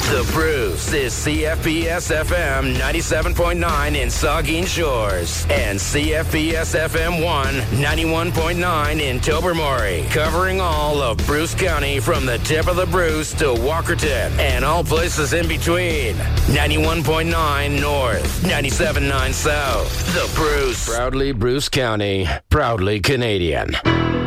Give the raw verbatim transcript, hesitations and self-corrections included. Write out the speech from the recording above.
The Bruce is C F P S F M ninety-seven point nine in Saugeen Shores and C F P S F M one ninety-one point nine in Tobermory, covering all of Bruce County from the tip of the Bruce to Walkerton and all places in between. ninety-one point nine North, ninety-seven point nine South. The Bruce. Proudly Bruce County, proudly Canadian.